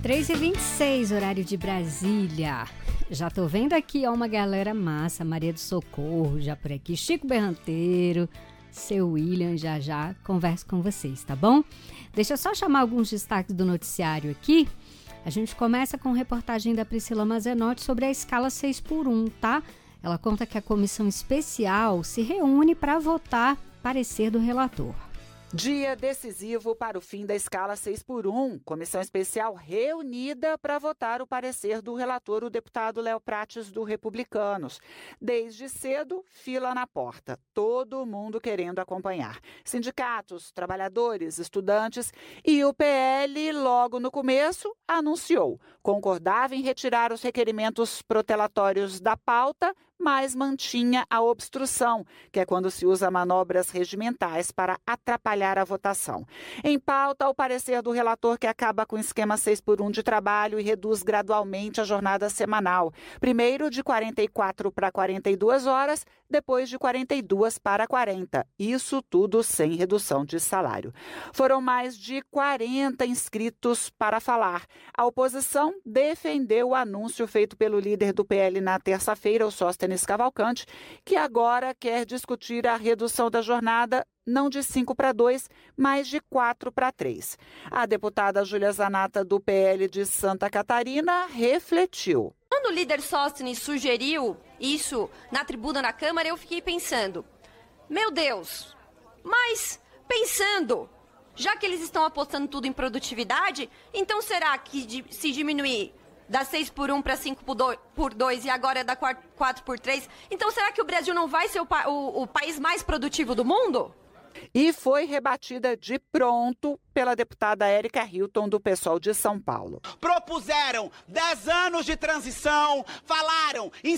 3h26, horário de Brasília. Já tô vendo aqui, ó, uma galera massa. Maria do Socorro já por aqui, Chico Berranteiro, seu William, já converso com vocês, tá bom? Deixa eu só chamar alguns destaques do noticiário aqui. A gente começa com reportagem da Priscila Mazenotti sobre a escala 6x1, tá? Ela conta que a comissão especial se reúne para votar parecer do relator. Dia decisivo para o fim da escala 6x1. Comissão especial reunida para votar o parecer do relator, o deputado Léo Prates, do Republicanos. Desde cedo, fila na porta. Todo mundo querendo acompanhar. Sindicatos, trabalhadores, estudantes e o PL, logo no começo, anunciou. Concordava em retirar os requerimentos protelatórios da pauta, mas mantinha a obstrução, que é quando se usa manobras regimentais para atrapalhar a votação. Em pauta, o parecer do relator que acaba com o esquema 6x1 de trabalho e reduz gradualmente a jornada semanal. Primeiro de 44 para 42 horas, depois de 42 para 40. Isso tudo sem redução de salário. Foram mais de 40 inscritos para falar. A oposição defendeu o anúncio feito pelo líder do PL na terça-feira, o Sóstenes Cavalcante, que agora quer discutir a redução da jornada não de 5 para 2, mas de 4 para 3. A deputada Júlia Zanata, do PL de Santa Catarina, refletiu. Quando o líder Sóstenes sugeriu isso na tribuna na Câmara, eu fiquei pensando, meu Deus, mas pensando, já que eles estão apostando tudo em produtividade, então será que se diminuir da 6x1 para 5x2 e agora é da 4x3, então será que o Brasil não vai ser o país mais produtivo do mundo? E foi rebatida de pronto pela deputada Érica Hilton, do PSOL de São Paulo. Propuseram 10 anos de transição, falaram em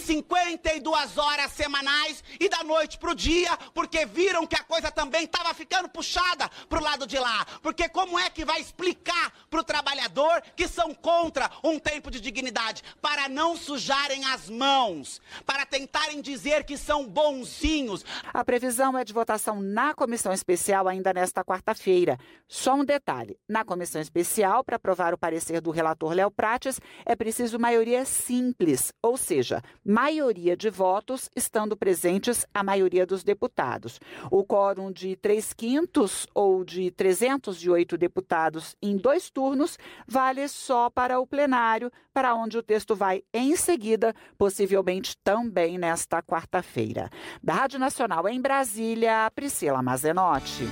52 horas semanais e da noite pro dia, porque viram que a coisa também estava ficando puxada pro lado de lá. Porque como é que vai explicar pro trabalhador que são contra um tempo de dignidade? Para não sujarem as mãos, para tentarem dizer que são bonzinhos. A previsão é de votação na comissão especial ainda nesta quarta-feira. Só um detalhe, na comissão especial, para aprovar o parecer do relator Léo Prates, é preciso maioria simples, ou seja, maioria de votos estando presentes a maioria dos deputados. O quórum de 3/5 ou de 308 deputados em 2 turnos vale só para o plenário, para onde o texto vai em seguida, possivelmente também nesta quarta-feira. Da Rádio Nacional em Brasília, Priscila Mazenotti.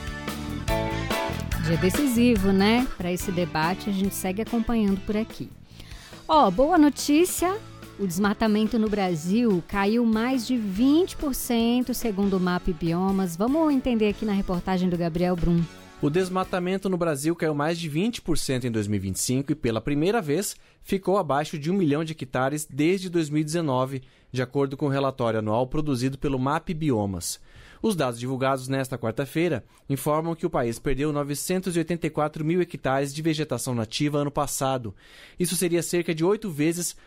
Dia decisivo, né? Para esse debate, a gente segue acompanhando por aqui. Ó, boa notícia, o desmatamento no Brasil caiu mais de 20%, segundo o MAP Biomas. Vamos entender aqui na reportagem do Gabriel Brum. O desmatamento no Brasil caiu mais de 20% em 2025 e, pela primeira vez, ficou abaixo de 1 milhão de hectares desde 2019, de acordo com o relatório anual produzido pelo MAP Biomas. Os dados divulgados nesta quarta-feira informam que o país perdeu 984 mil hectares de vegetação nativa ano passado. Isso seria cerca de 8 vezes